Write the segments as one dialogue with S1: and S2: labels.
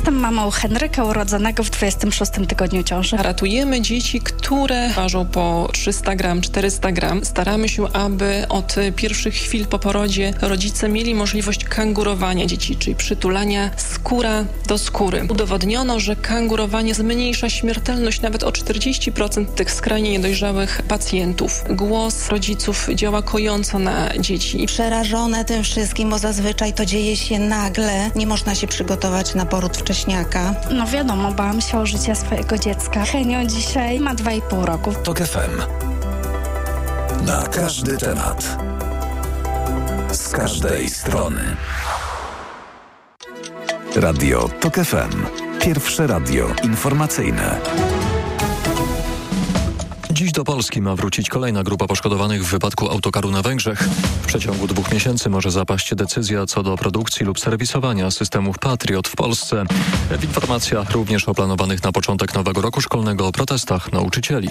S1: Jestem mamą Henryka, urodzonego w 26 tygodniu ciąży.
S2: Ratujemy dzieci, które ważą po 300 gram, 400 gram. Staramy się, aby od pierwszych chwil po porodzie rodzice mieli możliwość kangurowania dzieci, czyli przytulania skóra do skóry. Udowodniono, że kangurowanie zmniejsza śmiertelność nawet o 40% tych skrajnie niedojrzałych pacjentów. Głos rodziców działa kojąco na dzieci.
S3: Przerażone tym wszystkim, bo zazwyczaj to dzieje się nagle. Nie można się przygotować na poród wcześniaka.
S1: No wiadomo, bałam się o życie swojego dziecka. Henio dzisiaj ma 2,5 roku.
S4: TOK FM. Na każdy temat. Z każdej strony. Radio TOK FM. Pierwsze radio informacyjne.
S5: Dziś do Polski ma wrócić kolejna grupa poszkodowanych w wypadku autokaru na Węgrzech. W przeciągu 2 miesięcy może zapaść decyzja co do produkcji lub serwisowania systemów Patriot w Polsce. W informacjach również o planowanych na początek nowego roku szkolnego protestach nauczycieli.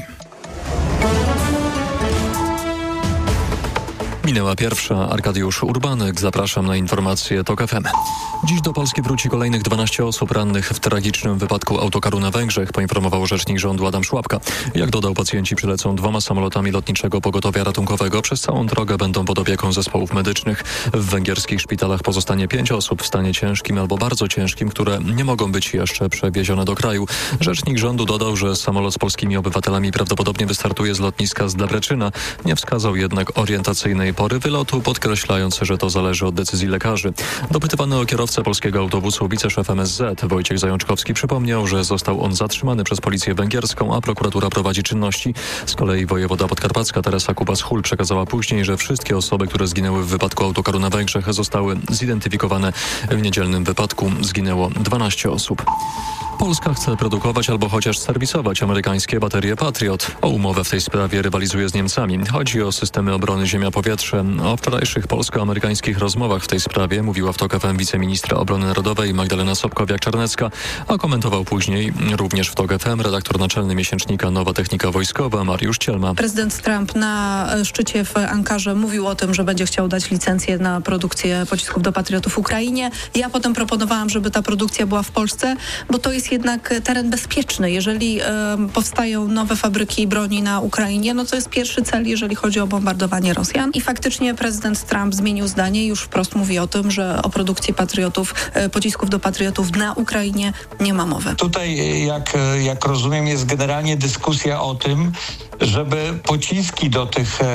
S5: Minęła pierwsza. Arkadiusz Urbanek. Zapraszam na informacje TOK FM. Dziś do Polski wróci kolejnych 12 osób rannych w tragicznym wypadku autokaru na Węgrzech, poinformował rzecznik rządu Adam Szłapka. Jak dodał, pacjenci przylecą 2 samolotami lotniczego pogotowia ratunkowego. Przez całą drogę będą pod opieką zespołów medycznych. W węgierskich szpitalach pozostanie 5 osób w stanie ciężkim albo bardzo ciężkim, które nie mogą być jeszcze przewiezione do kraju. Rzecznik rządu dodał, że samolot z polskimi obywatelami prawdopodobnie wystartuje z lotniska z Debreczyna. Nie wskazał jednak orientacyjnej pory wylotu, podkreślając, że to zależy od decyzji lekarzy. Dopytywany o kierowcę polskiego autobusu wiceszef MSZ Wojciech Zajączkowski przypomniał, że został on zatrzymany przez policję węgierską, a prokuratura prowadzi czynności. Z kolei wojewoda podkarpacka Teresa Kubas-Hul przekazała później, że wszystkie osoby, które zginęły w wypadku autokaru na Węgrzech, zostały zidentyfikowane. W niedzielnym wypadku zginęło 12 osób. Polska chce produkować albo chociaż serwisować amerykańskie baterie Patriot. O umowę w tej sprawie rywalizuje z Niemcami. Chodzi o systemy obrony ziemia-powietrze. O wczorajszych polsko-amerykańskich rozmowach w tej sprawie mówiła w TOK FM wiceministra obrony narodowej Magdalena Sobkowiak-Czarnecka, a komentował później również w TOK FM redaktor naczelny miesięcznika Nowa Technika Wojskowa Mariusz Cielma.
S6: Prezydent Trump na szczycie w Ankarze mówił o tym, że będzie chciał dać licencję na produkcję pocisków do Patriotów Ukrainie. Ja potem proponowałam, żeby ta produkcja była w Polsce, bo to jest jednak teren bezpieczny. Jeżeli powstają nowe fabryki broni na Ukrainie, no to jest pierwszy cel, jeżeli chodzi o bombardowanie Rosjan. I faktycznie prezydent Trump zmienił zdanie i już wprost mówi o tym, że o produkcji patriotów, pocisków do patriotów na Ukrainie nie ma mowy.
S7: Tutaj, jak rozumiem, jest generalnie dyskusja o tym, żeby pociski do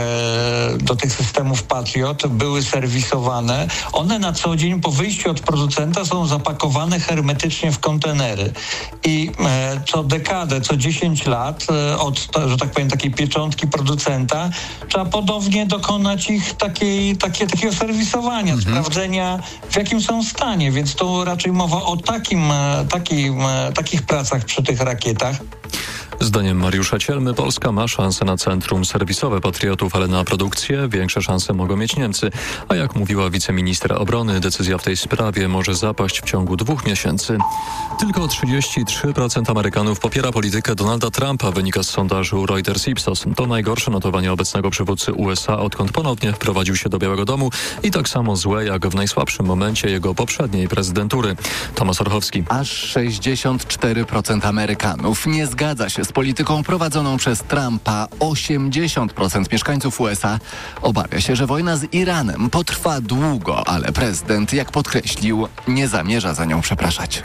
S7: tych systemów Patriot były serwisowane. One na co dzień po wyjściu od producenta są zapakowane hermetycznie w kontenery. I co dekadę, co 10 lat od, że tak powiem, takiej pieczątki producenta trzeba ponownie dokonać ich takiego serwisowania, sprawdzenia, w jakim są stanie. Więc to raczej mowa o takich pracach przy tych rakietach.
S5: Zdaniem Mariusza Cielmy Polska ma szansę na centrum serwisowe Patriotów, ale na produkcję większe szanse mogą mieć Niemcy. A jak mówiła wiceministra obrony, decyzja w tej sprawie może zapaść w ciągu 2 miesięcy. Tylko 33% Amerykanów popiera politykę Donalda Trumpa, wynika z sondażu Reuters-Ipsos. To najgorsze notowanie obecnego przywódcy USA, odkąd ponownie wprowadził się do Białego Domu i tak samo złe jak w najsłabszym momencie jego poprzedniej prezydentury. Tomasz Orchowski.
S8: Aż 64% Amerykanów nie zgadza się z polityką prowadzoną przez Trumpa. 80% mieszkańców USA obawia się, że wojna z Iranem potrwa długo, ale prezydent, jak podkreślił, nie zamierza za nią przepraszać.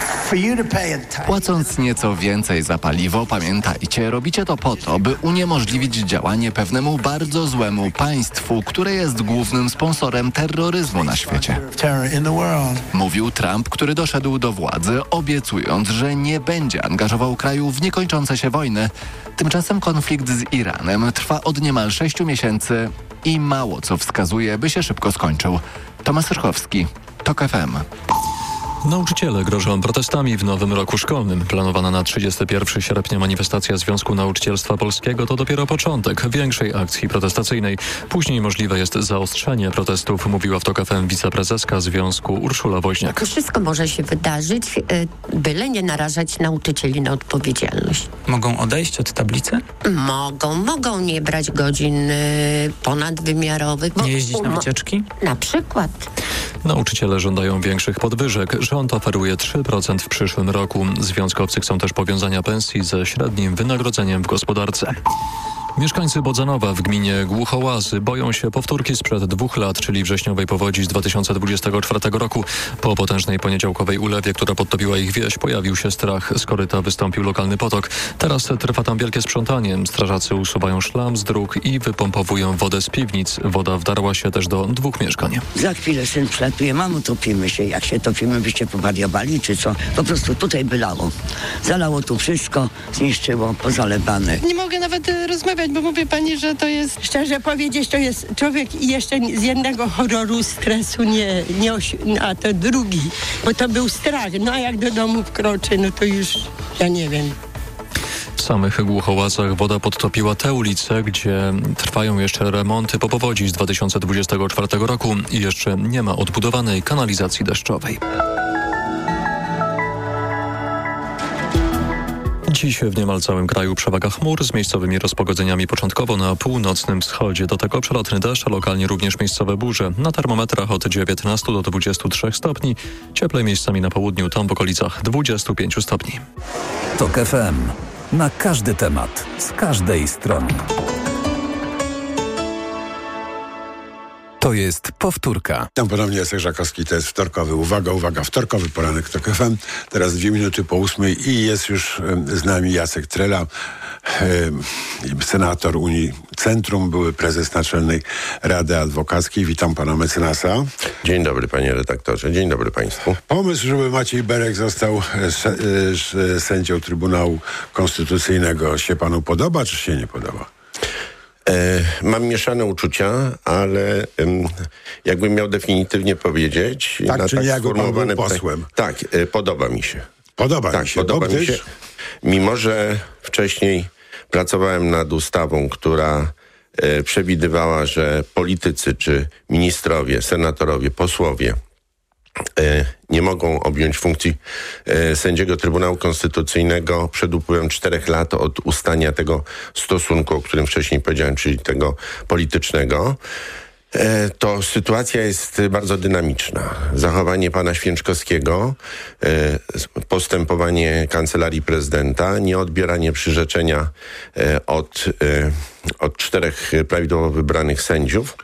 S8: Płacąc nieco więcej za paliwo, pamiętajcie, robicie to po to, by uniemożliwić działanie pewnemu bardzo złemu państwu, które jest głównym sponsorem terroryzmu na świecie. Mówił Trump, który doszedł do władzy, obiecując, że nie będzie angażował kraju w niekończące się wojny. Tymczasem konflikt z Iranem trwa od niemal 6 miesięcy i mało co wskazuje, by się szybko skończył. Tomasz Rychowski, TOK FM.
S5: Nauczyciele grożą protestami w nowym roku szkolnym. Planowana na 31 sierpnia manifestacja Związku Nauczycielstwa Polskiego to dopiero początek większej akcji protestacyjnej. Później możliwe jest zaostrzenie protestów, mówiła w TOK FM wiceprezeska Związku Urszula Woźniak.
S9: Wszystko może się wydarzyć, byle nie narażać nauczycieli na odpowiedzialność.
S10: Mogą odejść od tablicy?
S9: Mogą nie brać godzin ponadwymiarowych.
S10: Nie jeździć na wycieczki?
S9: Na przykład.
S5: Nauczyciele żądają większych podwyżek. Rząd oferuje 3% w przyszłym roku. Związkowcy chcą też powiązania pensji ze średnim wynagrodzeniem w gospodarce. Mieszkańcy Bodzanowa w gminie Głuchołazy boją się powtórki sprzed 2 lat, czyli wrześniowej powodzi z 2024 roku. Po potężnej poniedziałkowej ulewie, która podtopiła ich wieś, pojawił się strach. Z koryta wystąpił lokalny potok. Teraz trwa tam wielkie sprzątanie. Strażacy usuwają szlam z dróg i wypompowują wodę z piwnic. Woda wdarła się też do 2 mieszkań.
S11: Za chwilę syn przylatuje, mamo, topimy się. Jak się topimy, byście powariowali, czy co? Po prostu tutaj bylało. Zalało tu wszystko, zniszczyło, pozalewane.
S12: Nie mogę nawet rozmawiać, bo mówię pani, że to jest, szczerze powiedzieć, to jest człowiek jeszcze z jednego horroru, stresu a to drugi, bo to był strach. No a jak do domu wkroczy, no to już ja nie wiem.
S5: W samych Głuchołazach woda podtopiła tę ulicę, gdzie trwają jeszcze remonty po powodzi z 2024 roku i jeszcze nie ma odbudowanej kanalizacji deszczowej. Dziś w niemal całym kraju przewaga chmur z miejscowymi rozpogodzeniami początkowo na północnym wschodzie. Do tego przelotny deszcz, a lokalnie również miejscowe burze. Na termometrach od 19 do 23 stopni. Cieplej miejscami na południu, tam w okolicach 25 stopni.
S4: TOK FM. Na każdy temat, z każdej strony. To jest powtórka.
S13: Tam ponownie Jacek Żakowski, to jest wtorkowy. Uwaga, wtorkowy poranek TOK FM. Teraz 2 minuty po 8 i jest już z nami Jacek Trela, senator Unii Centrum, były prezes Naczelnej Rady Adwokackiej. Witam pana mecenasa.
S14: Dzień dobry, panie redaktorze. Dzień dobry państwu.
S13: Pomysł, żeby Maciej Berek został sędzią Trybunału Konstytucyjnego, się panu podoba, czy się nie podoba?
S14: Mam mieszane uczucia, ale jakbym miał definitywnie powiedzieć...
S13: Tak, czyli jakby pan był posłem.
S14: Tak, podoba mi się.
S13: Podoba mi się.
S14: Mimo że wcześniej pracowałem nad ustawą, która przewidywała, że politycy czy ministrowie, senatorowie, posłowie nie mogą objąć funkcji sędziego Trybunału Konstytucyjnego przed upływem 4 lat od ustania tego stosunku, o którym wcześniej powiedziałem, czyli tego politycznego, to sytuacja jest bardzo dynamiczna. Zachowanie pana Święczkowskiego, postępowanie Kancelarii Prezydenta, nieodbieranie przyrzeczenia od 4 prawidłowo wybranych sędziów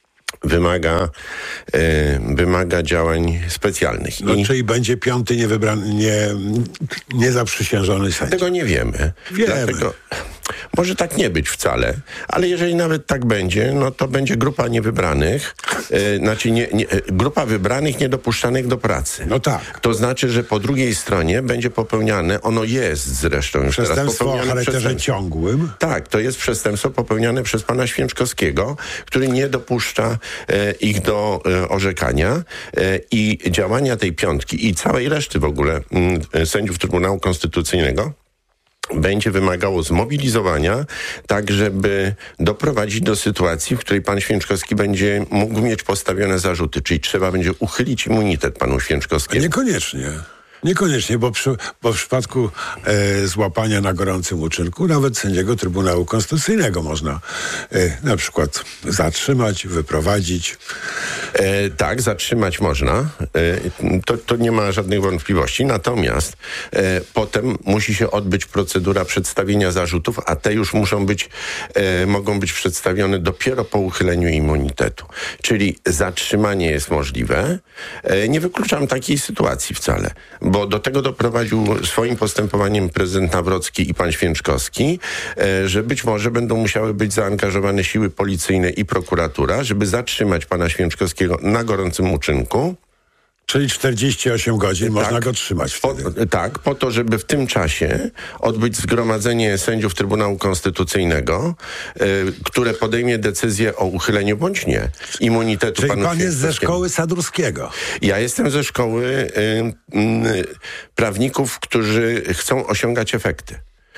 S14: wymaga działań specjalnych.
S13: Czyli będzie 5. niezaprzysiężony sędzia.
S14: Tego nie wiemy. Dlatego może tak nie być wcale, ale jeżeli nawet tak będzie, no to będzie grupa niewybranych, grupa wybranych niedopuszczanych do pracy.
S13: No tak.
S14: To znaczy, że po drugiej stronie będzie popełniane, ono jest zresztą już teraz
S13: przestępstwo o charakterze ciągłym.
S14: Tak, to jest przestępstwo popełniane przez pana Święczkowskiego, który nie dopuszcza ich do orzekania i działania tej 5 i całej reszty w ogóle sędziów Trybunału Konstytucyjnego będzie wymagało zmobilizowania, tak żeby doprowadzić do sytuacji, w której pan Święczkowski będzie mógł mieć postawione zarzuty, czyli trzeba będzie uchylić immunitet panu Święczkowskiemu.
S13: Niekoniecznie, bo w przypadku złapania na gorącym uczynku nawet sędziego Trybunału Konstytucyjnego można na przykład zatrzymać, wyprowadzić.
S14: Tak, zatrzymać można. To nie ma żadnych wątpliwości. Natomiast potem musi się odbyć procedura przedstawienia zarzutów, a te już mogą być przedstawione dopiero po uchyleniu immunitetu. Czyli zatrzymanie jest możliwe. Nie wykluczam takiej sytuacji wcale, bo do tego doprowadził swoim postępowaniem prezydent Nawrocki i pan Święczkowski, że być może będą musiały być zaangażowane siły policyjne i prokuratura, żeby zatrzymać pana Święczkowskiego na gorącym uczynku.
S13: Czyli 48 godzin można go trzymać wtedy.
S14: Po to, żeby w tym czasie odbyć zgromadzenie sędziów Trybunału Konstytucyjnego, które podejmie decyzję o uchyleniu bądź nie immunitetu panu Święczkowskiemu.
S13: Czyli pan jest ze szkoły Sadurskiego.
S14: Ja jestem ze szkoły prawników, którzy chcą osiągać efekty.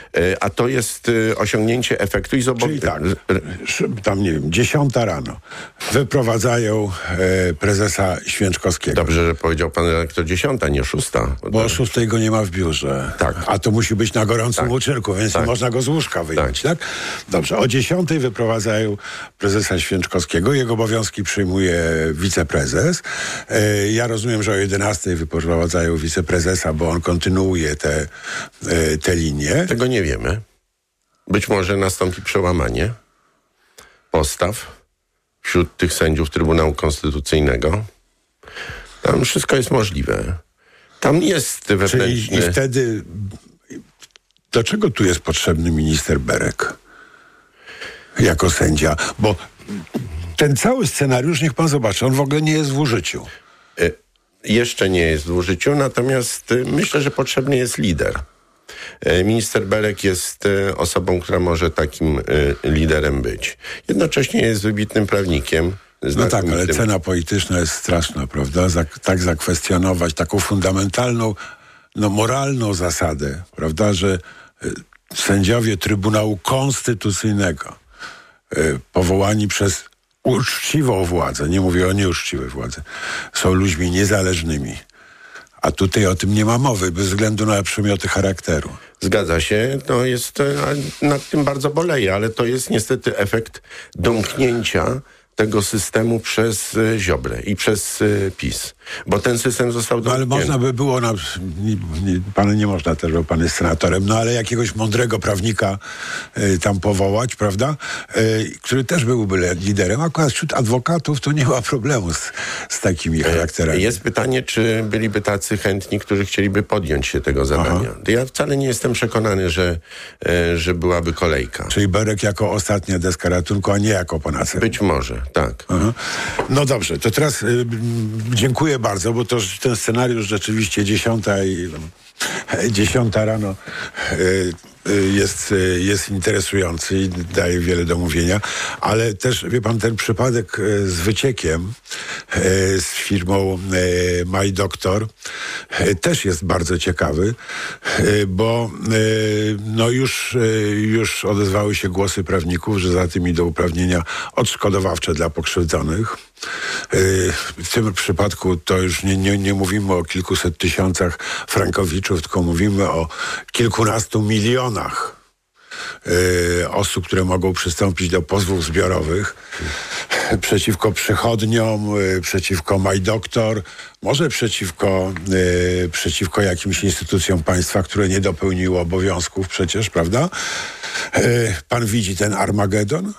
S14: A to jest osiągnięcie efektu i
S13: Czyli tak, tam nie wiem, 10 rano wyprowadzają prezesa Święczkowskiego.
S14: Dobrze, że powiedział pan redaktor 10, nie 6.
S13: Bo o 6 go nie ma w biurze.
S14: Tak.
S13: A to musi być na gorącym uczynku, więc nie można go z łóżka wyjąć, tak? Dobrze, o 10 wyprowadzają prezesa Święczkowskiego, jego obowiązki przyjmuje wiceprezes. Ja rozumiem, że o 11 wyprowadzają wiceprezesa, bo on kontynuuje te linie.
S14: Tego nie wiemy. Być może nastąpi przełamanie postaw wśród tych sędziów Trybunału Konstytucyjnego. Tam wszystko jest możliwe. Tam jest wewnętrzny...
S13: Czyli i wtedy... Do czego tu jest potrzebny minister Berek jako sędzia? Bo ten cały scenariusz, niech pan zobaczy, on w ogóle nie jest w użyciu.
S14: Jeszcze nie jest w użyciu, natomiast myślę, że potrzebny jest lider. Minister Berek jest osobą, która może takim liderem być. Jednocześnie jest wybitnym prawnikiem.
S13: No tak, ale cena polityczna jest straszna, prawda? Tak zakwestionować taką fundamentalną, moralną zasadę, prawda, że sędziowie Trybunału Konstytucyjnego powołani przez uczciwą władzę, nie mówię o nieuczciwej władzy, są ludźmi niezależnymi. A tutaj o tym nie ma mowy, bez względu na przymioty charakteru.
S14: Zgadza się, to jest, nad tym bardzo boleję, ale to jest niestety efekt domknięcia tego systemu przez Ziobrę i przez PiS. Bo ten system został domknięty.
S13: Ale można by było, pan nie można też, bo pan jest senatorem, ale jakiegoś mądrego prawnika tam powołać, prawda? Który też byłby liderem. Akurat wśród adwokatów to nie ma problemu z takimi charakterami.
S14: Jest pytanie, czy byliby tacy chętni, którzy chcieliby podjąć się tego zadania. Ja wcale nie jestem przekonany, że byłaby kolejka.
S13: Czyli Berek jako ostatnia deska ratunku, a nie jako panacea.
S14: Być może, tak.
S13: No dobrze, to teraz dziękuję bardzo, bo to ten scenariusz rzeczywiście 10 rano jest interesujący i daje wiele do mówienia, ale też, wie pan, ten przypadek z wyciekiem z firmą MyDoctor też jest bardzo ciekawy, bo już odezwały się głosy prawników, że za tym idą uprawnienia odszkodowawcze dla pokrzywdzonych. W tym przypadku to już nie mówimy o kilkuset tysiącach frankowiczów, tylko mówimy o kilkunastu milionach osób, które mogą przystąpić do pozwów zbiorowych przeciwko przychodniom, przeciwko MyDoctor, może przeciwko jakimś instytucjom państwa, które nie dopełniły obowiązków przecież, prawda? Pan widzi ten Armagedon?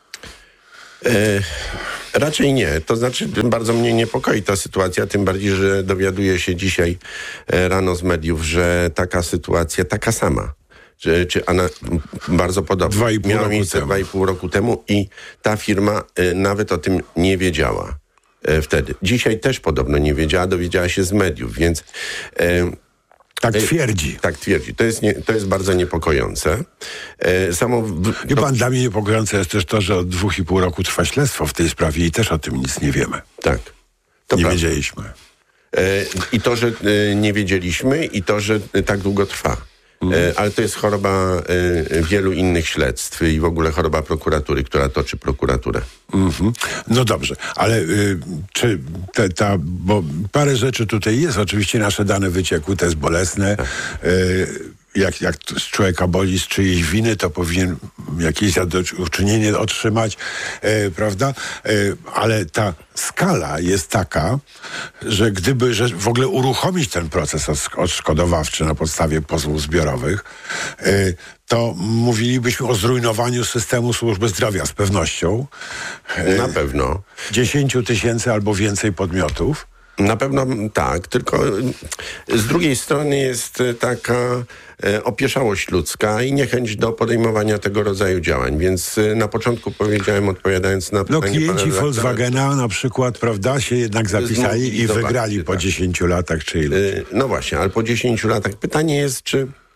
S14: Raczej nie. To znaczy, bardzo mnie niepokoi ta sytuacja, tym bardziej, że dowiaduję się dzisiaj rano z mediów, że taka sytuacja, taka sama, bardzo podobna, miała miejsce 2,5 roku temu i ta firma nawet o tym nie wiedziała wtedy. Dzisiaj też podobno nie wiedziała, dowiedziała się z mediów, więc...
S13: Tak twierdzi.
S14: Tak twierdzi. To jest bardzo niepokojące.
S13: Dla mnie niepokojące jest też to, że od 2,5 roku trwa śledztwo w tej sprawie i też o tym nic nie wiemy.
S14: Tak.
S13: Nie wiedzieliśmy.
S14: I to, że nie wiedzieliśmy i to, że tak długo trwa. Ale to jest choroba wielu innych śledztw i w ogóle choroba prokuratury, która toczy prokuraturę.
S13: No dobrze, ale czy bo parę rzeczy tutaj jest, oczywiście nasze dane wyciekły, to jest bolesne. Jak człowieka boli z czyjejś winy, to powinien jakieś zadośćuczynienie otrzymać, prawda? Ale ta skala jest taka, że gdyby w ogóle uruchomić ten proces odszkodowawczy na podstawie pozwów zbiorowych, to mówilibyśmy o zrujnowaniu systemu służby zdrowia z pewnością.
S14: Na pewno.
S13: 10 000 albo więcej podmiotów.
S14: Na pewno tak, tylko z drugiej strony jest taka opieszałość ludzka i niechęć do podejmowania tego rodzaju działań, więc na początku powiedziałem, odpowiadając na pytanie
S13: klienci Volkswagena na przykład, prawda, się jednak zapisali i wygrali po 10 latach, czy ile?
S14: No właśnie, ale po 10 latach pytanie jest, czy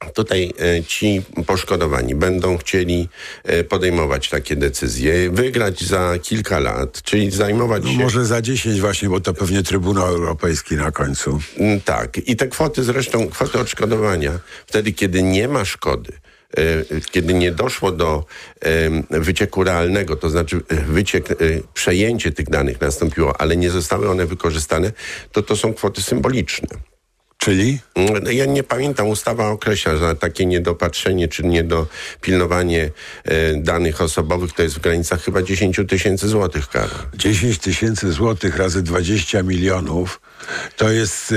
S14: tutaj ci poszkodowani będą chcieli podejmować takie decyzje, wygrać za kilka lat, czyli zajmować się...
S13: Może za 10 właśnie, bo to pewnie Trybunał Europejski na końcu.
S14: Tak. I te kwoty zresztą, kwoty odszkodowania, wtedy kiedy nie ma szkody, kiedy nie doszło do wycieku realnego, to znaczy przejęcie tych danych nastąpiło, ale nie zostały one wykorzystane, to są kwoty symboliczne.
S13: Czyli?
S14: Ja nie pamiętam, ustawa określa, że takie niedopatrzenie czy niedopilnowanie danych osobowych to jest w granicach chyba 10 000 złotych kara.
S13: 10 000 złotych razy 20 milionów to jest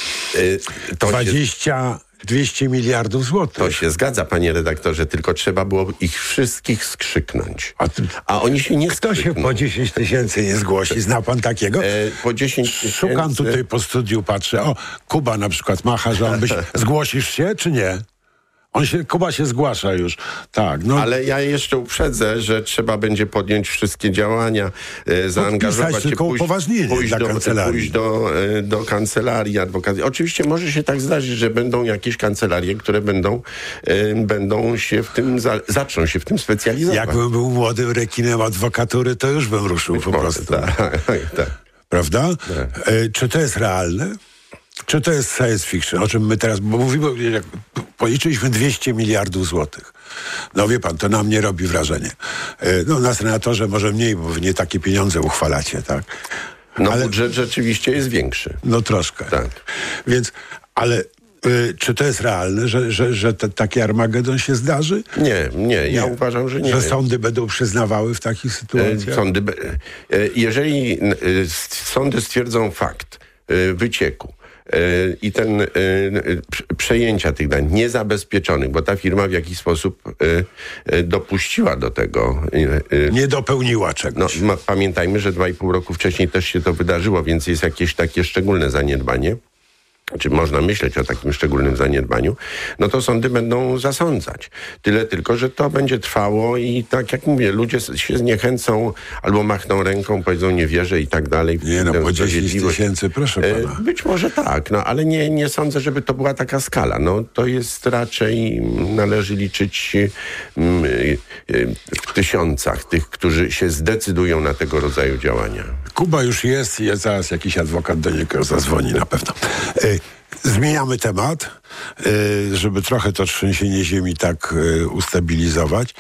S13: 200 miliardów złotych.
S14: To się zgadza, panie redaktorze, tylko trzeba było ich wszystkich skrzyknąć. A oni się nie
S13: Kto się po 10 000 nie zgłosi? Zna pan takiego?
S14: Po 10 000...
S13: Szukam tutaj po studiu, patrzę. O, Kuba na przykład macha, że on zgłosisz się, czy nie? Kuba się zgłasza już. Tak, no.
S14: Ale ja jeszcze uprzedzę, że trzeba będzie podjąć wszystkie działania, zaangażować się, pójść do kancelarii adwokacji. Oczywiście może się tak zdarzyć, że będą jakieś kancelarie, które będą się w tym, zaczną się w tym specjalizować.
S13: Jakbym był młodym rekinem adwokatury, to już bym ruszył po prostu. Tak. Prawda? Tak. Czy to jest realne? Czy to jest science fiction, o czym my teraz, bo mówimy, jak policzyliśmy 200 miliardów złotych. No wie pan, to na mnie robi wrażenie. No na senatorze może mniej, bo wy nie takie pieniądze uchwalacie, tak?
S14: Ale budżet rzeczywiście jest większy.
S13: No troszkę.
S14: Tak.
S13: Więc, ale czy to jest realne, że taki Armagedon się zdarzy?
S14: Nie. Ja uważam, że nie.
S13: Że sądy będą przyznawały w takich sytuacjach?
S14: Jeżeli sądy stwierdzą fakt wycieku, i przejęcia tych danych niezabezpieczonych, bo ta firma w jakiś sposób dopuściła do tego.
S13: Nie dopełniła czegoś.
S14: No, pamiętajmy, że 2,5 roku wcześniej też się to wydarzyło, więc jest jakieś takie szczególne zaniedbanie. Czy można myśleć o takim szczególnym zaniedbaniu, no to sądy będą zasądzać. Tyle tylko, że to będzie trwało i tak jak mówię, ludzie się zniechęcą albo machną ręką, powiedzą nie wierzę i tak dalej.
S13: Nie no, po 10 000, proszę pana.
S14: Być może tak, no ale nie sądzę, żeby to była taka skala. No to jest raczej, należy liczyć w tysiącach tych, którzy się zdecydują na tego rodzaju działania.
S13: Kuba już jest i zaraz jakiś adwokat do niego zadzwoni na pewno. Zmieniamy temat, żeby trochę to trzęsienie ziemi tak ustabilizować.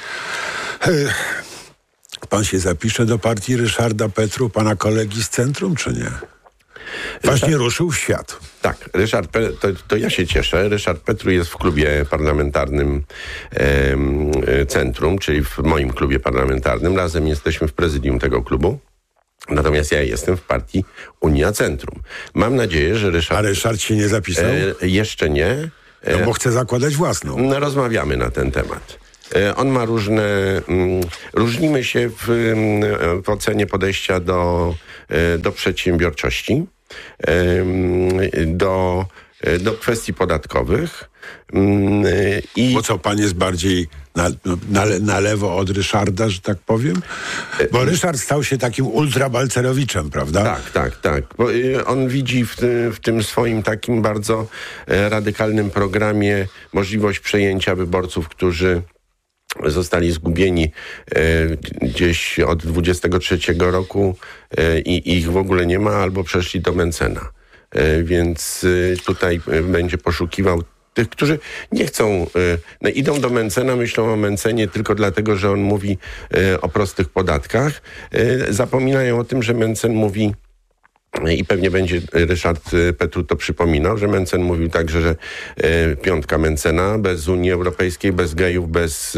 S13: Pan się zapisze do partii Ryszarda Petru, pana kolegi z Centrum, czy nie? Właśnie ruszył w świat.
S14: Tak, to ja się cieszę. Ryszard Petru jest w klubie parlamentarnym Centrum, czyli w moim klubie parlamentarnym. Razem jesteśmy w prezydium tego klubu. Natomiast ja jestem w partii Unia Centrum. Mam nadzieję, że Ryszard...
S13: A Ryszard się nie zapisał?
S14: Jeszcze nie.
S13: No bo chce zakładać własną.
S14: No, rozmawiamy na ten temat. On ma różnimy się w ocenie podejścia do przedsiębiorczości, do kwestii podatkowych.
S13: Bo co, pan jest bardziej na lewo od Ryszarda, że tak powiem? Bo Ryszard stał się takim ultrabalcerowiczem, prawda?
S14: Tak. Bo on widzi w tym swoim takim bardzo radykalnym programie możliwość przejęcia wyborców, którzy zostali zgubieni gdzieś od 23 roku i ich w ogóle nie ma, albo przeszli do Mentzena. Więc tutaj będzie poszukiwał tych, którzy nie chcą, idą do Mentzena, myślą o Mentzenie tylko dlatego, że on mówi o prostych podatkach. Zapominają o tym, że Mentzen mówi, i pewnie będzie Ryszard Petru to przypominał, że Mentzen mówił także, że piątka Mentzena, bez Unii Europejskiej, bez gejów, bez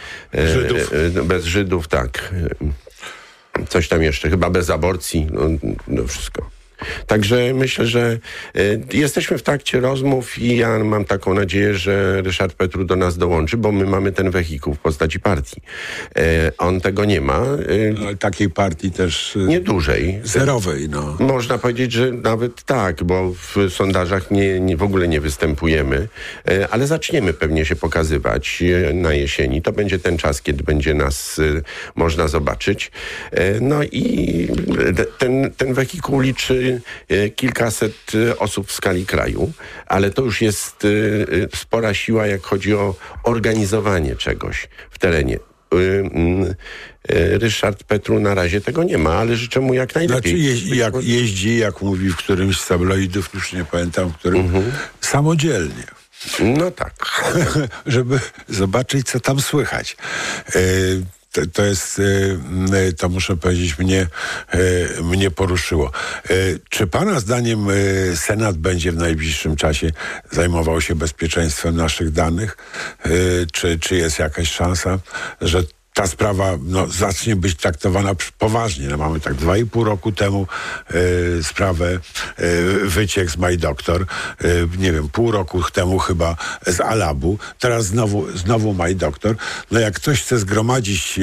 S14: Żydów, tak. Coś tam jeszcze, chyba bez aborcji, no wszystko. Także myślę, że jesteśmy w trakcie rozmów i ja mam taką nadzieję, że Ryszard Petru do nas dołączy, bo my mamy ten wehikuł w postaci partii. On tego nie ma.
S13: Takiej partii też...
S14: Niedużej.
S13: Zerowej, no.
S14: Można powiedzieć, że nawet tak, bo w sondażach w ogóle nie występujemy, ale zaczniemy pewnie się pokazywać na jesieni. To będzie ten czas, kiedy będzie nas można zobaczyć. No i ten wehikuł liczy kilkaset osób w skali kraju, ale to już jest spora siła, jak chodzi o organizowanie czegoś w terenie. Ryszard Petru na razie tego nie ma, ale życzę mu jak najlepiej.
S13: Znaczy jeździ, jak mówi w którymś z tabloidów, już nie pamiętam, w którym, samodzielnie.
S14: No tak.
S13: Żeby zobaczyć, co tam słychać. To jest, to muszę powiedzieć, mnie poruszyło. Czy pana zdaniem Senat będzie w najbliższym czasie zajmował się bezpieczeństwem naszych danych? Czy jest jakaś szansa, że ta sprawa zacznie być traktowana poważnie? Mamy tak 2,5 roku temu sprawę wyciek z MyDoktor, nie wiem, pół roku temu chyba z Alabu, teraz znowu MyDoktor. Jak ktoś chce zgromadzić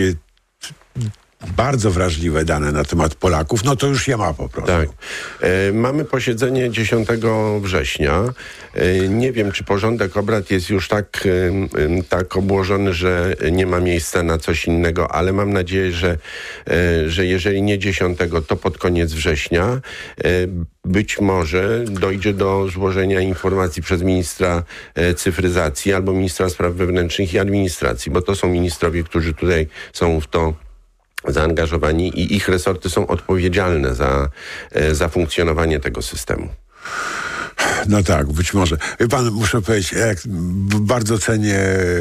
S13: bardzo wrażliwe dane na temat Polaków, to już je ma po prostu.
S14: Tak. Mamy posiedzenie 10 września. Nie wiem, czy porządek obrad jest już tak obłożony, że nie ma miejsca na coś innego, ale mam nadzieję, że jeżeli nie 10, to pod koniec września być może dojdzie do złożenia informacji przez ministra cyfryzacji albo ministra spraw wewnętrznych i administracji, bo to są ministrowie, którzy tutaj są w to zaangażowani i ich resorty są odpowiedzialne za funkcjonowanie tego systemu.
S13: No tak, być może. Wie pan, muszę powiedzieć, bardzo cenię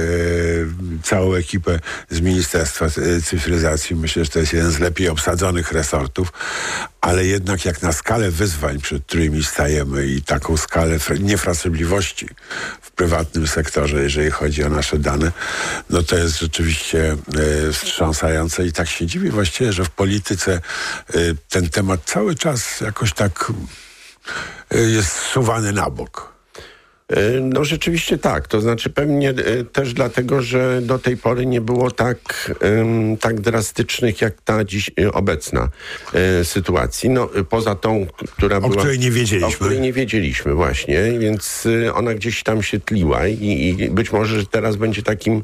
S13: całą ekipę z Ministerstwa Cyfryzacji. Myślę, że to jest jeden z lepiej obsadzonych resortów, ale jednak jak na skalę wyzwań, przed którymi stajemy i taką skalę niefrasobliwości w prywatnym sektorze, jeżeli chodzi o nasze dane, to jest rzeczywiście wstrząsające i tak się dziwię właściwie, że w polityce ten temat cały czas jakoś tak jest zsuwany na bok.
S14: Rzeczywiście tak. To znaczy pewnie też dlatego, że do tej pory nie było tak drastycznych jak ta dziś obecna sytuacji. Poza tą, która była...
S13: O której nie wiedzieliśmy.
S14: O której nie wiedzieliśmy właśnie, więc ona gdzieś tam się tliła i być może, że teraz będzie takim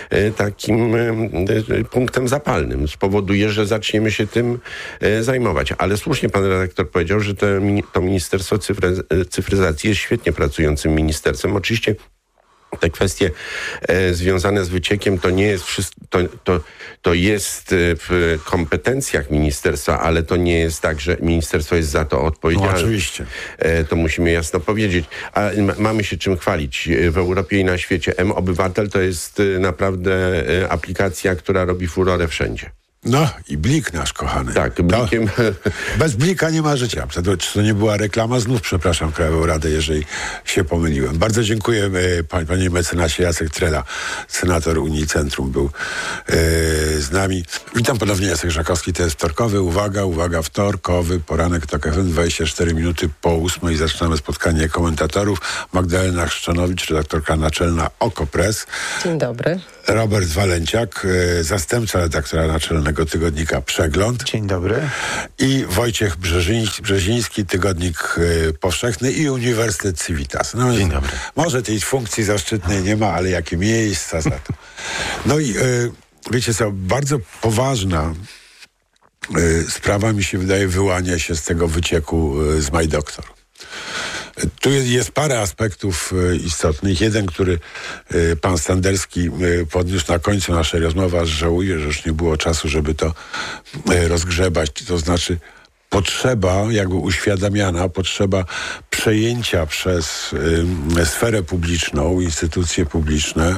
S14: punktem zapalnym. Spowoduje, że zaczniemy się tym zajmować. Ale słusznie pan redaktor powiedział, że to Ministerstwo Cyfryzacji jest świetnie pracującym ministerstwem. Oczywiście te kwestie związane z wyciekiem to nie jest to jest w kompetencjach ministerstwa, ale to nie jest tak, że ministerstwo jest za to odpowiedzialne.
S13: Oczywiście.
S14: To musimy jasno powiedzieć. A mamy się czym chwalić w Europie i na świecie. M-Obywatel to jest naprawdę aplikacja, która robi furorę wszędzie.
S13: I Blik nasz kochany.
S14: Tak, Blikiem...
S13: Bez Blika nie ma życia. Czy to nie była reklama? Znów przepraszam Krajową Radę, jeżeli się pomyliłem. Bardzo dziękuję panie mecenasie Jacek Trela, senator Unii Centrum, był z nami. Witam ponownie, Jacek Żakowski, to jest wtorkowy. Uwaga, wtorkowy poranek TOK FM, 24 minuty po 8 zaczynamy spotkanie komentatorów. Magdalena Chrzczanowicz, redaktorka naczelna OKO.press.
S15: Dzień dobry.
S13: Robert Walenciak, zastępca redaktora naczelnego tygodnika Przegląd.
S10: Dzień dobry.
S13: I Wojciech Brzeziński, Tygodnik Powszechny i Uniwersytet Civitas.
S10: Dzień dobry.
S13: Może tej funkcji zaszczytnej nie ma, ale jakie miejsca za to. I wiecie co, bardzo poważna sprawa, mi się wydaje, wyłania się z tego wycieku z MyDoktor. Tu jest parę aspektów istotnych. Jeden, który pan Standerski podniósł na końcu naszej rozmowy, aż żałuję, że już nie było czasu, żeby to rozgrzebać. To znaczy potrzeba, jakby uświadamiana, potrzeba przejęcia przez sferę publiczną, instytucje publiczne,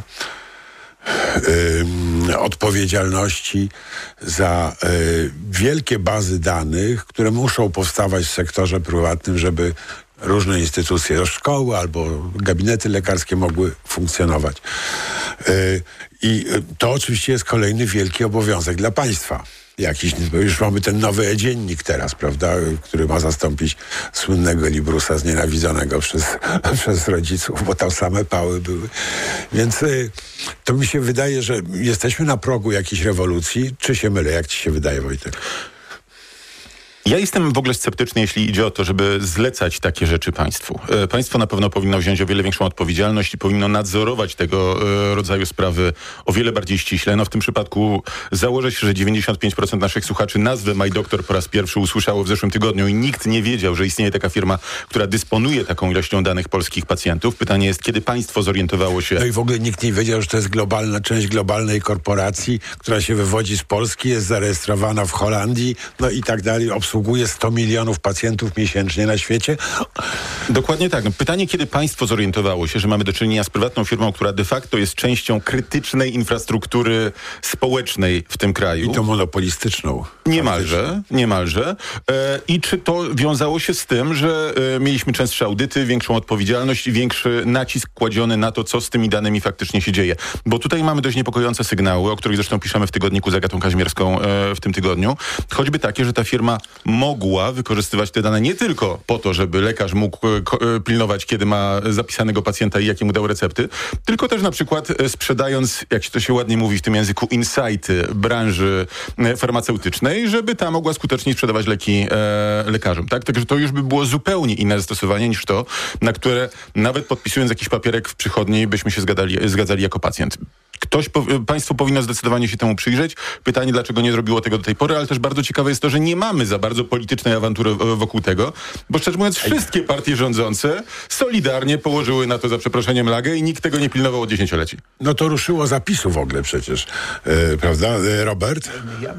S13: odpowiedzialności za wielkie bazy danych, które muszą powstawać w sektorze prywatnym, żeby różne instytucje, szkoły albo gabinety lekarskie mogły funkcjonować. I to oczywiście jest kolejny wielki obowiązek dla państwa. Już mamy ten nowy e-dziennik teraz, prawda, który ma zastąpić słynnego Librusa znienawidzonego przez rodziców, bo tam same pały były. Więc to mi się wydaje, że jesteśmy na progu jakiejś rewolucji. Czy się mylę? Jak ci się wydaje, Wojtek?
S15: Ja jestem w ogóle sceptyczny, jeśli idzie o to, żeby zlecać takie rzeczy państwu. Państwo na pewno powinno wziąć o wiele większą odpowiedzialność i powinno nadzorować tego rodzaju sprawy o wiele bardziej ściśle. No w tym przypadku założę się, że 95% naszych słuchaczy nazwę MyDoktor po raz pierwszy usłyszało w zeszłym tygodniu i nikt nie wiedział, że istnieje taka firma, która dysponuje taką ilością danych polskich pacjentów. Pytanie jest, kiedy państwo zorientowało się...
S13: No i w ogóle nikt nie wiedział, że to jest część globalnej korporacji, która się wywodzi z Polski, jest zarejestrowana w Holandii, no i tak dalej, obsługuje 100 milionów pacjentów miesięcznie na świecie.
S15: Dokładnie tak. No, pytanie, kiedy państwo zorientowało się, że mamy do czynienia z prywatną firmą, która de facto jest częścią krytycznej infrastruktury społecznej w tym kraju.
S13: I to monopolistyczną.
S15: Niemalże. I czy to wiązało się z tym, że mieliśmy częstsze audyty, większą odpowiedzialność i większy nacisk kładziony na to, co z tymi danymi faktycznie się dzieje. Bo tutaj mamy dość niepokojące sygnały, o których zresztą piszemy w tygodniku z Agatą Kazimierską w tym tygodniu. Choćby takie, że ta firma mogła wykorzystywać te dane nie tylko po to, żeby lekarz mógł pilnować, kiedy ma zapisanego pacjenta i jakie mu dał recepty, tylko też na przykład sprzedając, jak się to się ładnie mówi w tym języku, insighty branży farmaceutycznej, żeby ta mogła skutecznie sprzedawać leki lekarzom. Tak? Także to już by było zupełnie inne zastosowanie niż to, na które nawet podpisując jakiś papierek w przychodni byśmy się zgadzali jako pacjent. Państwo powinno zdecydowanie się temu przyjrzeć. Pytanie, dlaczego nie zrobiło tego do tej pory, ale też bardzo ciekawe jest to, że nie mamy za bardzo politycznej awantury wokół tego, bo szczerze mówiąc wszystkie partie rządzące solidarnie położyły na to za przeproszeniem lagę i nikt tego nie pilnował od dziesięcioleci.
S13: No to ruszyło zapisu w ogóle przecież, prawda, Robert?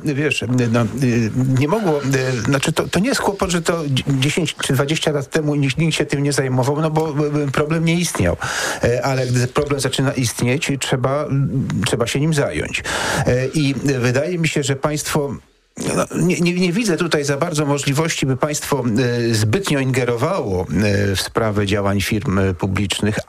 S16: Nie mogło, to nie jest kłopot, że to 10 czy 20 lat temu nikt się tym nie zajmował, no bo problem nie istniał. Ale gdy problem zaczyna istnieć, trzeba się nim zająć. I wydaje mi się, że państwo... Nie widzę tutaj za bardzo możliwości, by państwo zbytnio ingerowało w sprawę działań firm publicznych,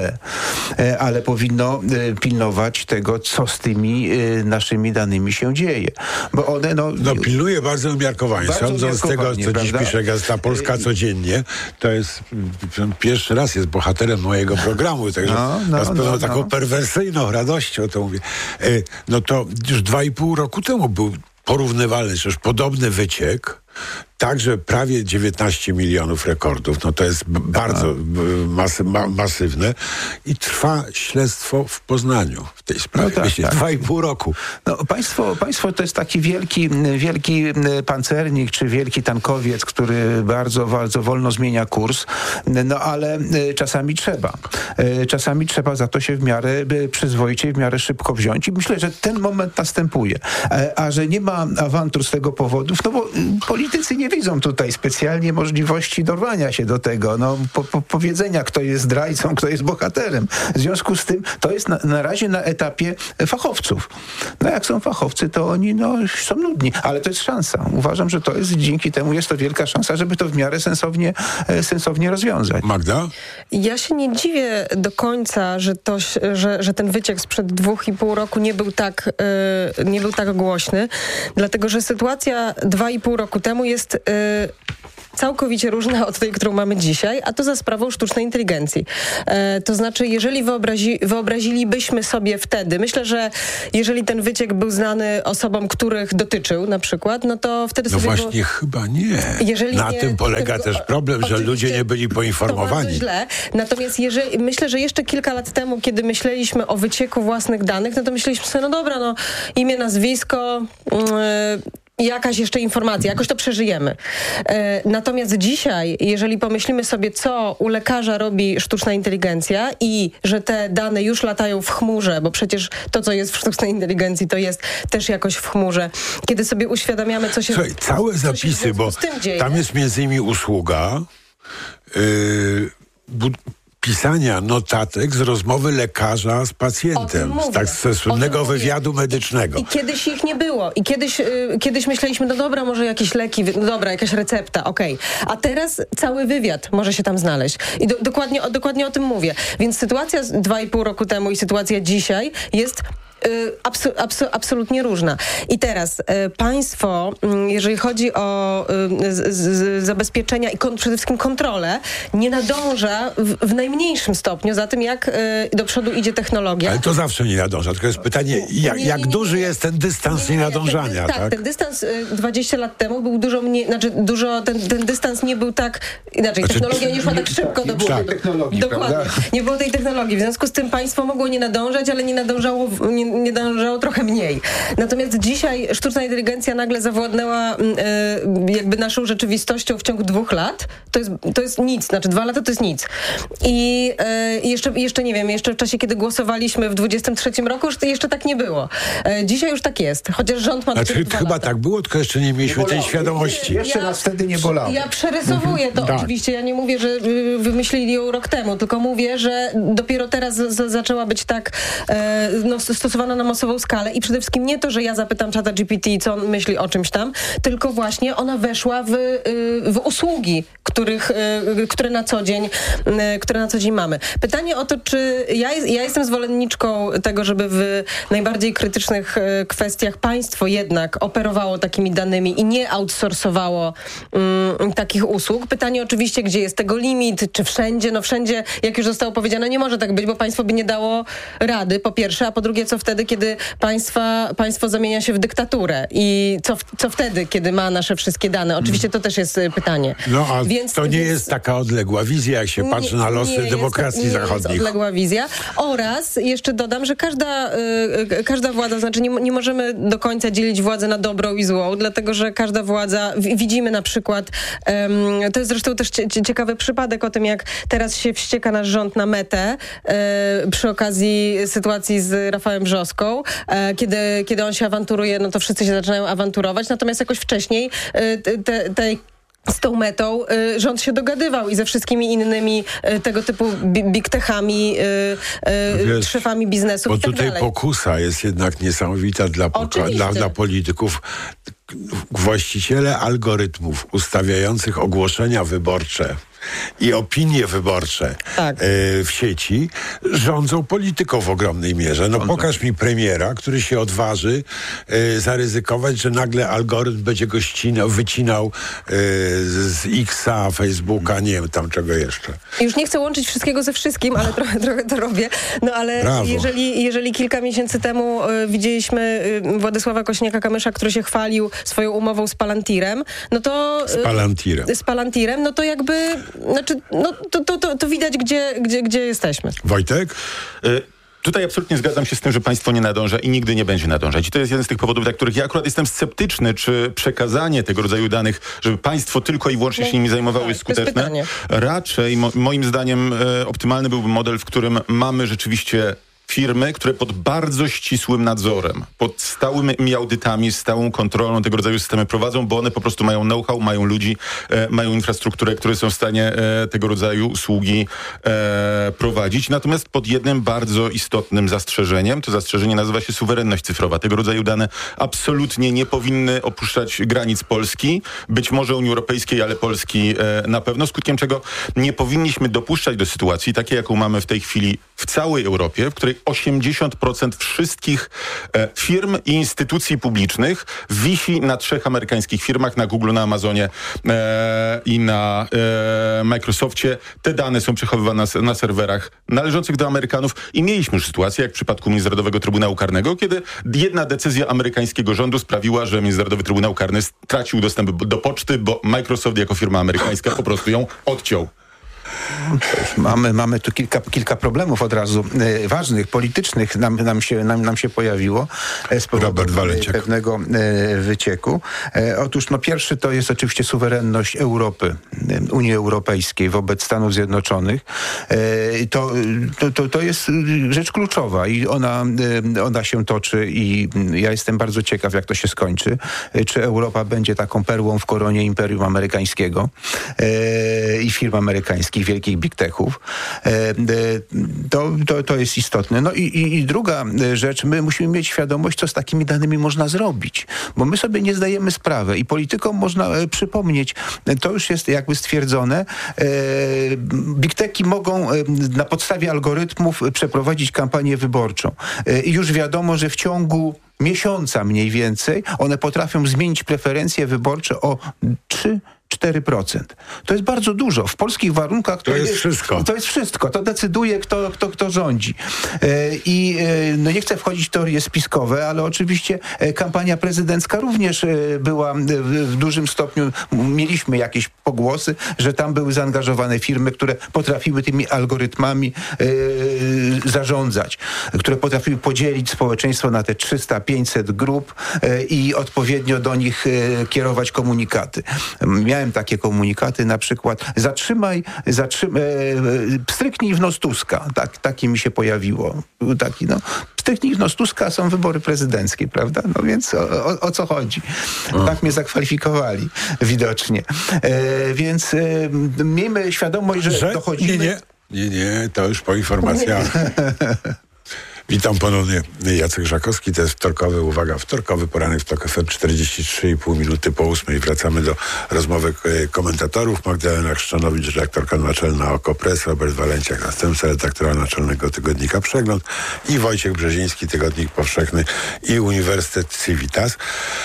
S16: ale powinno pilnować tego, co z tymi naszymi danymi się dzieje. Bo one...
S13: pilnuje bardzo umiarkowanie. Sądząc z tego, co dziś pisze Gazeta Polska codziennie, to jest pierwszy raz jest bohaterem mojego programu, także z pewną taką perwersyjną radością to mówię. To już 2,5 roku temu był porównywalny, czy już podobny wyciek, także prawie 19 milionów rekordów, to jest bardzo masywne i trwa śledztwo w Poznaniu w tej sprawie. 2,5 roku.
S16: Państwo to jest taki wielki pancernik, czy wielki tankowiec, który bardzo, bardzo wolno zmienia kurs, ale czasami trzeba za to się w miarę przyzwoicie, w miarę szybko wziąć i myślę, że ten moment następuje. A że nie ma awantur z tego powodu, bo politycy nie widzą tutaj specjalnie możliwości dorwania się do tego, powiedzenia, kto jest zdrajcą, kto jest bohaterem. W związku z tym to jest na razie na etapie fachowców. Jak są fachowcy, to oni są nudni, ale to jest szansa. Uważam, że to jest, dzięki temu jest to wielka szansa, żeby to w miarę sensownie rozwiązać.
S13: Magda?
S17: Ja się nie dziwię do końca, że ten wyciek sprzed 2,5 roku nie był tak głośny, dlatego że sytuacja 2,5 roku temu jest całkowicie różna od tej, którą mamy dzisiaj, a to za sprawą sztucznej inteligencji. To znaczy, jeżeli wyobrazilibyśmy sobie wtedy, myślę, że jeżeli ten wyciek był znany osobom, których dotyczył na przykład, to wtedy sobie...
S13: właśnie chyba nie. Na tym polega też problem, że ludzie nie byli poinformowani.
S17: To bardzo źle. Natomiast myślę, że jeszcze kilka lat temu, kiedy myśleliśmy o wycieku własnych danych, to myśleliśmy sobie, imię, nazwisko... jakaś jeszcze informacja, jakoś to przeżyjemy. Natomiast dzisiaj, jeżeli pomyślimy sobie, co u lekarza robi sztuczna inteligencja i że te dane już latają w chmurze, bo przecież to, co jest w sztucznej inteligencji, to jest też jakoś w chmurze. Kiedy sobie uświadamiamy, co się...
S13: Słuchaj, całe zapisy, bo tam jest między innymi usługa pisania notatek z rozmowy lekarza z pacjentem, ze słynnego wywiadu medycznego.
S17: I kiedyś ich nie było. I kiedyś myśleliśmy, może jakieś leki, jakaś recepta, okej. A teraz cały wywiad może się tam znaleźć. I dokładnie o tym mówię. Więc sytuacja z 2,5 roku temu i sytuacja dzisiaj jest absolutnie różna. I teraz państwo, jeżeli chodzi o zabezpieczenia i przede wszystkim kontrolę, nie nadąża w najmniejszym stopniu za tym, jak do przodu idzie technologia.
S13: Ale to zawsze nie nadąża, tylko jest pytanie, jak duży jest ten dystans nienadążania, tak?
S17: Ten dystans 20 lat temu był dużo mniej, ten dystans nie był tak, technologia nie szła tak szybko do przodu. Dokładnie. Nie było tej technologii, w związku z tym państwo mogło nie nadążać, ale nie nadążało trochę mniej. Natomiast dzisiaj sztuczna inteligencja nagle zawładnęła jakby naszą rzeczywistością w ciągu 2 lat. To jest nic, 2 lata to jest nic. I jeszcze nie wiem, jeszcze w czasie, kiedy głosowaliśmy w 23 roku, jeszcze tak nie było. Dzisiaj już tak jest, chociaż rząd ma
S13: chyba lata. Tak było, tylko jeszcze nie mieliśmy tej świadomości.
S16: Jeszcze nas wtedy nie bolało.
S17: Ja przerysowuję to oczywiście. Ja nie mówię, że wymyślili ją rok temu, tylko mówię, że dopiero teraz zaczęła być tak stosowana na masową skalę i przede wszystkim nie to, że ja zapytam ChatGPT, co on myśli o czymś tam, tylko właśnie ona weszła w usługi, które na co dzień mamy. Pytanie o to, czy ja jestem zwolenniczką tego, żeby w najbardziej krytycznych kwestiach państwo jednak operowało takimi danymi i nie outsourcowało takich usług. Pytanie oczywiście, gdzie jest tego limit, czy wszędzie? No wszędzie, jak już zostało powiedziane, nie może tak być, bo państwo by nie dało rady, po pierwsze, a po drugie, co wtedy, kiedy państwo zamienia się w dyktaturę i co wtedy, kiedy ma nasze wszystkie dane? Oczywiście to też jest pytanie.
S13: No a to nie jest taka odległa wizja, jak się patrzy na losy demokracji zachodnich.
S17: Jest odległa wizja. Oraz jeszcze dodam, że każda władza, znaczy nie możemy do końca dzielić władzę na dobrą i złą, dlatego, że każda władza, widzimy na przykład, to jest zresztą też ciekawy przypadek o tym, jak teraz się wścieka nasz rząd na Metę przy okazji sytuacji z Rafałem Brzoską, kiedy on się awanturuje, no to wszyscy się zaczynają awanturować, natomiast jakoś wcześniej z tą Metą rząd się dogadywał i ze wszystkimi innymi tego typu big techami, szefami biznesu
S13: bo
S17: i tak
S13: tutaj
S17: dalej.
S13: Pokusa jest jednak niesamowita dla polityków. Właściciele algorytmów ustawiających ogłoszenia wyborcze i opinie wyborcze w sieci rządzą polityką w ogromnej mierze. No pokaż mi premiera, który się odważy zaryzykować, że nagle algorytm będzie go wycinał z X-a, Facebooka, nie wiem tam czego jeszcze.
S17: Już nie chcę łączyć wszystkiego ze wszystkim, ale trochę to robię. No ale jeżeli kilka miesięcy temu widzieliśmy Władysława Kosiniaka-Kamysza, który się chwalił swoją umową z Palantirem, no to... Z Palantirem, no to jakby... Znaczy, no to widać, gdzie jesteśmy.
S13: Wojtek?
S15: Tutaj absolutnie zgadzam się z tym, że państwo nie nadąża i nigdy nie będzie nadążać. I to jest jeden z tych powodów, dla których ja akurat jestem sceptyczny, czy przekazanie tego rodzaju danych, żeby państwo tylko i wyłącznie się nimi zajmowało, jest skuteczne. Raczej, moim zdaniem, optymalny byłby model, w którym mamy rzeczywiście firmy, które pod bardzo ścisłym nadzorem, pod stałymi audytami, stałą kontrolą tego rodzaju systemy prowadzą, bo one po prostu mają know-how, mają ludzi, mają infrastrukturę, które są w stanie tego rodzaju usługi prowadzić. Natomiast pod jednym bardzo istotnym zastrzeżeniem, to zastrzeżenie nazywa się suwerenność cyfrowa. Tego rodzaju dane absolutnie nie powinny opuszczać granic Polski, być może Unii Europejskiej, ale Polski na pewno, skutkiem czego nie powinniśmy dopuszczać do sytuacji takiej, jaką mamy w tej chwili w całej Europie, w której 80% wszystkich firm i instytucji publicznych wisi na 3 amerykańskich firmach, na Google, na Amazonie i na Microsoftie. Te dane są przechowywane na serwerach należących do Amerykanów i mieliśmy już sytuację, jak w przypadku Międzynarodowego Trybunału Karnego, kiedy jedna decyzja amerykańskiego rządu sprawiła, że Międzynarodowy Trybunał Karny stracił dostęp do poczty, bo Microsoft jako firma amerykańska po prostu ją odciął.
S16: Mamy tu kilka problemów od razu ważnych, politycznych nam się pojawiło z powodu pewnego wycieku. Otóż pierwszy to jest oczywiście suwerenność Europy, Unii Europejskiej wobec Stanów Zjednoczonych. To jest rzecz kluczowa i ona się toczy i ja jestem bardzo ciekaw, jak to się skończy. Czy Europa będzie taką perłą w koronie imperium amerykańskiego i firm amerykańskich. wszystkich wielkich big techów. To jest istotne. No i druga rzecz, my musimy mieć świadomość, co z takimi danymi można zrobić, bo my sobie nie zdajemy sprawy i politykom można przypomnieć, to już jest jakby stwierdzone, big techy mogą na podstawie algorytmów przeprowadzić kampanię wyborczą. I już wiadomo, że w ciągu miesiąca mniej więcej one potrafią zmienić preferencje wyborcze o 3-4%. To jest bardzo dużo. W polskich warunkach
S13: to jest wszystko.
S16: To jest wszystko. To decyduje, kto rządzi. I no nie chcę wchodzić w teorie spiskowe, ale oczywiście kampania prezydencka również była w dużym stopniu, mieliśmy jakieś pogłosy, że tam były zaangażowane firmy, które potrafiły tymi algorytmami zarządzać, które potrafiły podzielić społeczeństwo na te 300-500 grup i odpowiednio do nich kierować komunikaty. Miałem takie komunikaty, na przykład pstryknij w nos Tuska. Takie mi się pojawiło. Taki, pstryknij w nos Tuska, są wybory prezydenckie, prawda? No więc o co chodzi? Tak mnie zakwalifikowali widocznie. Więc miejmy świadomość, że dochodzimy...
S13: Nie, to już po informacjach. Witam ponownie, Jacek Żakowski, to jest wtorkowy poranek w TOK FM, 43,5 minuty po 8. Wracamy do rozmowy komentatorów. Magdalena Chrzczanowicz, redaktorka naczelna OKO.press, Robert Walenciak, następca redaktora naczelnego tygodnika Przegląd i Wojciech Brzeziński, Tygodnik Powszechny i Uniwersytet Civitas.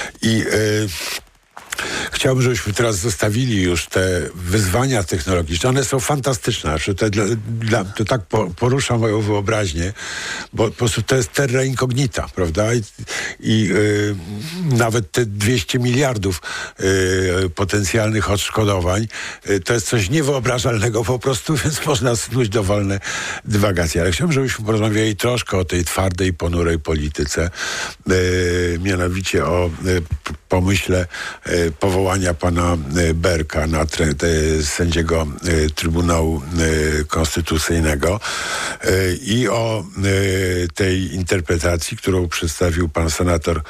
S13: Chciałbym, żebyśmy teraz zostawili już te wyzwania technologiczne. One są fantastyczne. To tak porusza moją wyobraźnię, bo po prostu to jest terra incognita, prawda? I nawet te 200 miliardów potencjalnych odszkodowań to jest coś niewyobrażalnego po prostu, więc można snuć dowolne dywagacje. Ale chciałbym, żebyśmy porozmawiali troszkę o tej twardej, ponurej polityce, mianowicie o pomyśle powołania pana Berka na sędziego Trybunału Konstytucyjnego i o tej interpretacji, którą przedstawił pan senator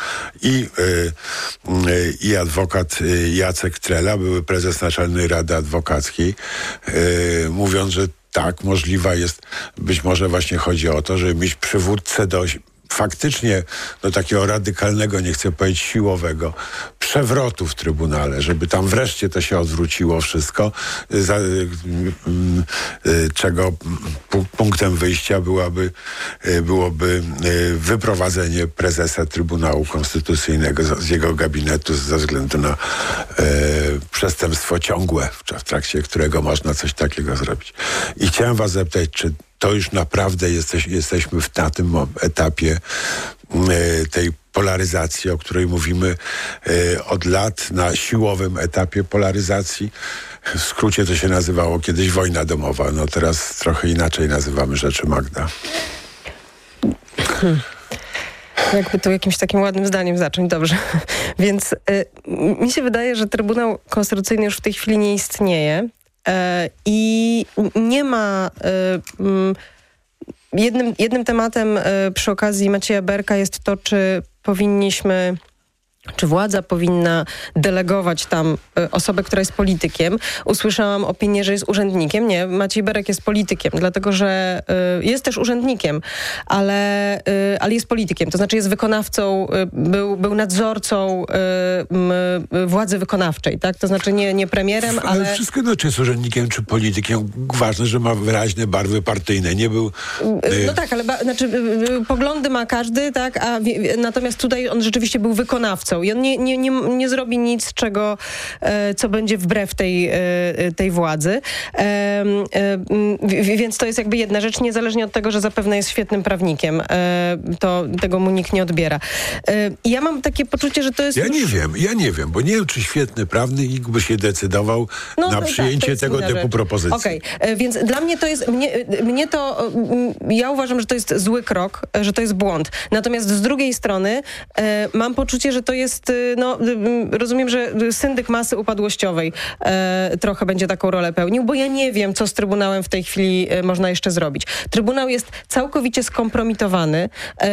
S13: i adwokat Jacek Trela, były prezes Naczelnej Rady Adwokackiej, mówiąc, że tak, możliwa jest, być może właśnie chodzi o to, żeby mieć przywódcę faktycznie do takiego radykalnego, nie chcę powiedzieć siłowego, przewrotu w Trybunale, żeby tam wreszcie to się odwróciło wszystko, czego punktem wyjścia byłoby wyprowadzenie prezesa Trybunału Konstytucyjnego z jego gabinetu ze względu na przestępstwo ciągłe, w trakcie którego można coś takiego zrobić. I chciałem was zapytać, czy to już naprawdę jesteśmy na tym etapie tej polaryzacji, o której mówimy od lat, na siłowym etapie polaryzacji. W skrócie to się nazywało kiedyś wojna domowa. No teraz trochę inaczej nazywamy rzeczy, Magda.
S17: Jakby tu jakimś takim ładnym zdaniem zacząć, dobrze. Więc mi się wydaje, że Trybunał Konstytucyjny już w tej chwili nie istnieje. I nie ma... Jednym tematem przy okazji Macieja Berka jest to, czy władza powinna delegować tam osobę, która jest politykiem. Usłyszałam opinię, że jest urzędnikiem. Nie, Maciej Berek jest politykiem, dlatego że jest też urzędnikiem, ale jest politykiem. To znaczy jest wykonawcą, był nadzorcą władzy wykonawczej, tak? To znaczy nie premierem, ale
S13: wszystko jedno, czy jest urzędnikiem, czy politykiem. Ważne, że ma wyraźne barwy partyjne. Nie był...
S17: No tak, ale poglądy ma każdy, tak? Natomiast tutaj on rzeczywiście był wykonawcą. I on nie zrobi nic, co będzie wbrew tej władzy. Więc to jest jakby jedna rzecz, niezależnie od tego, że zapewne jest świetnym prawnikiem. Tego mu nikt nie odbiera. I ja mam takie poczucie, że to jest...
S13: Ja nie wiem, bo nie wiem, czy świetny prawnik by się decydował na przyjęcie tego typu propozycji.
S17: Okej, więc dla mnie to jest... Ja uważam, że to jest zły krok, że to jest błąd. Natomiast z drugiej strony mam poczucie, że to jest, rozumiem, że syndyk masy upadłościowej trochę będzie taką rolę pełnił, bo ja nie wiem, co z Trybunałem w tej chwili można jeszcze zrobić. Trybunał jest całkowicie skompromitowany.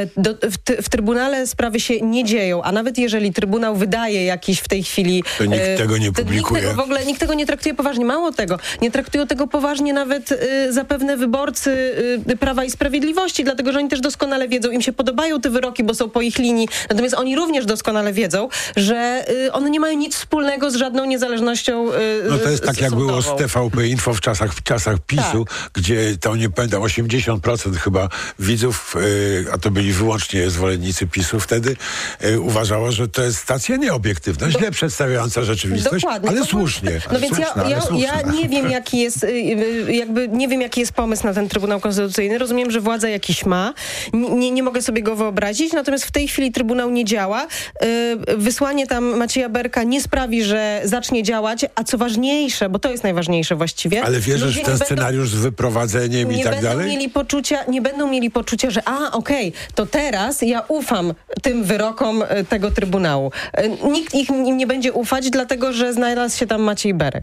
S17: W Trybunale sprawy się nie dzieją, a nawet jeżeli Trybunał wydaje jakiś w tej chwili...
S13: To nikt tego nie publikuje.
S17: Nikt tego nie traktuje poważnie. Mało tego, nie traktują tego poważnie nawet zapewne wyborcy Prawa i Sprawiedliwości, dlatego, że oni też doskonale wiedzą, im się podobają te wyroki, bo są po ich linii, natomiast oni również doskonale wiedzą, że one nie mają nic wspólnego z żadną niezależnością
S13: No to jest tak, jak
S17: sądową.
S13: było z TVP Info w czasach PiS-u, gdzie to nie pamiętam, 80% chyba widzów, a to byli wyłącznie zwolennicy PiS-u wtedy, uważało, że to jest stacja nieobiektywna, źle przedstawiająca rzeczywistość,
S17: Dokładnie.
S13: ale słusznie.
S17: No więc ja nie wiem, jaki jest nie wiem, jaki jest pomysł na ten Trybunał Konstytucyjny. Rozumiem, że władza jakiś ma. Nie mogę sobie go wyobrazić, natomiast w tej chwili Trybunał nie działa. Wysłanie tam Macieja Berka nie sprawi, że zacznie działać, a co ważniejsze, bo to jest najważniejsze właściwie.
S13: Ale wierzysz w ten scenariusz z wyprowadzeniem i tak dalej?
S17: Nie będą mieli poczucia, że to teraz ja ufam tym wyrokom tego Trybunału. Nikt im nie będzie ufać, dlatego że znalazł się tam Maciej Berek.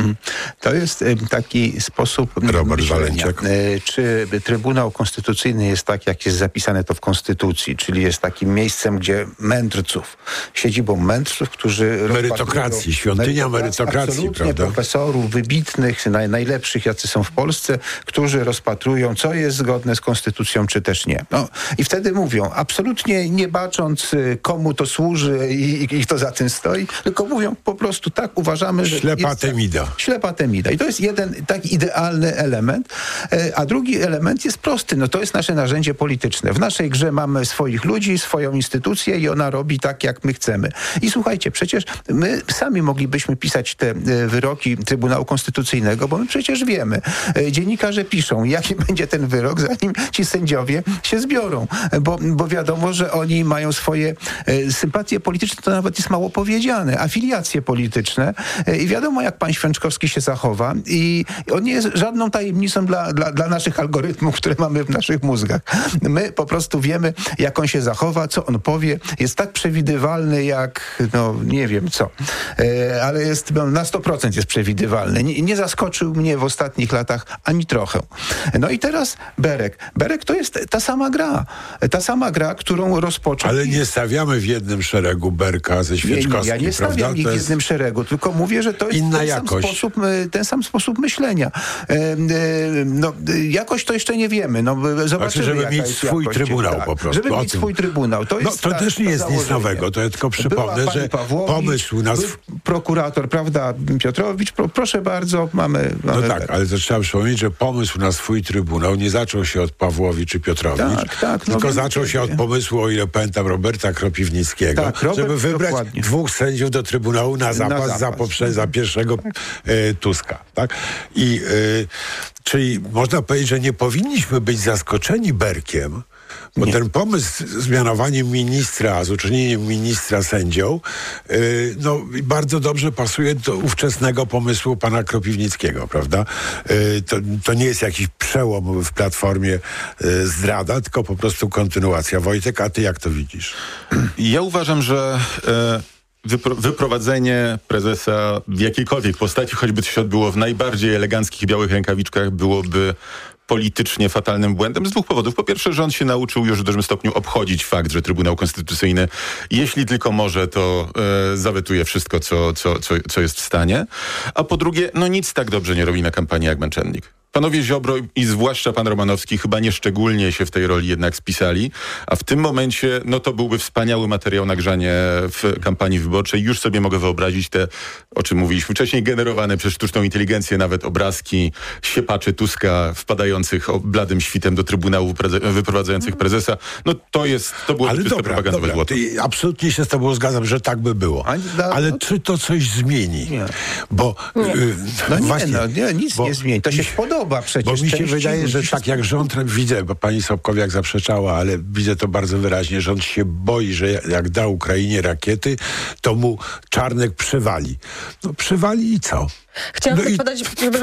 S16: To jest taki sposób myślenia. Czy Trybunał Konstytucyjny jest tak, jak jest zapisane to w Konstytucji, czyli jest takim miejscem, gdzie mędrców, siedzibą mędrców, którzy...
S13: Merytokracji, świątynia merytokracji,
S16: absolutnie,
S13: prawda?
S16: Profesorów wybitnych, najlepszych, jacy są w Polsce, którzy rozpatrują, co jest zgodne z Konstytucją, czy też nie. No, i wtedy mówią, absolutnie nie bacząc, komu to służy i kto za tym stoi, tylko mówią po prostu tak, uważamy, że...
S13: Ślepa temida.
S16: Ślepa temida. I to jest jeden taki idealny element. A drugi element jest prosty. No to jest nasze narzędzie polityczne. W naszej grze mamy swoich ludzi, swoją instytucję i ona robi tak, jak my chcemy. I słuchajcie, przecież my sami moglibyśmy pisać te wyroki Trybunału Konstytucyjnego, bo my przecież wiemy. Dziennikarze piszą, jaki będzie ten wyrok, zanim ci sędziowie się zbiorą. Bo wiadomo, że oni mają swoje sympatie polityczne, to nawet jest mało powiedziane, afiliacje polityczne i wiadomo, jak pan Święczkowski się zachowa i on nie jest żadną tajemnicą dla naszych algorytmów, które mamy w naszych mózgach. My po prostu wiemy, jak on się zachowa, co on powie. Jest tak przewidywalny, jak nie wiem co. Ale jest na 100% jest przewidywalny. Nie zaskoczył mnie w ostatnich latach ani trochę. No i teraz Berek. Berek to jest ta sama gra. Ta sama gra, którą rozpoczął...
S13: Ale nie stawiamy w jednym szeregu Berka ze Święczkowskim,
S16: ja nie stawiam ich w jednym szeregu, tylko mówię, że to jest
S13: inna jakość.
S16: Ten sam sposób myślenia. Jakoś to jeszcze nie wiemy. Zobaczymy,
S13: żeby mieć swój trybunał po prostu.
S16: Żeby mieć swój trybunał.
S13: To też nie jest nic nowego. To ja tylko przypomnę, że pomysł nas...
S16: Prokurator, prawda, Piotrowicz, proszę bardzo, mamy
S13: tak, ale to trzeba przypomnieć, że pomysł na swój trybunał nie zaczął się od Pawłowicz czy Piotrowicz, tylko zaczął się od pomysłu, o ile pamiętam, Roberta Kropiwnickiego, żeby wybrać dwóch sędziów do Trybunału na zapas. Za pierwszego Tuska. Tak? Czyli można powiedzieć, że nie powinniśmy być zaskoczeni Berkiem, bo ten pomysł z mianowaniem ministra, z uczynieniem ministra sędzią, bardzo dobrze pasuje do ówczesnego pomysłu pana Kropiwnickiego, prawda? To nie jest jakiś przełom w Platformie zdrada, tylko po prostu kontynuacja. Wojtek, a ty jak to widzisz?
S15: Ja uważam, że... Wyprowadzenie prezesa w jakiejkolwiek postaci, choćby to się odbyło w najbardziej eleganckich białych rękawiczkach, byłoby politycznie fatalnym błędem z dwóch powodów. Po pierwsze, rząd się nauczył już w dużym stopniu obchodzić fakt, że Trybunał Konstytucyjny, jeśli tylko może, to zawetuje wszystko, co jest w stanie. A po drugie, nic tak dobrze nie robi na kampanii jak Męczennik. Panowie Ziobro i zwłaszcza pan Romanowski chyba nieszczególnie się w tej roli jednak spisali, a w tym momencie to byłby wspaniały materiał na grzanie w kampanii wyborczej. Już sobie mogę wyobrazić te, o czym mówiliśmy wcześniej, generowane przez sztuczną inteligencję nawet obrazki siepaczy Tuska wpadających bladym świtem do Trybunału wyprowadzających prezesa. To było czyste propagandowe złoto.
S13: Absolutnie się z tobą zgadzam, że tak by było. Ale czy to coś zmieni? Bo
S16: nic nie zmieni. To się podoba. Przecież
S13: bo mi się wydaje, że tak jak rząd, widzę, bo pani Sobkowiak zaprzeczała, ale widzę to bardzo wyraźnie, rząd się boi, że jak da Ukrainie rakiety, to mu Czarnek przywali. Przywali i co?
S17: Chciałam podać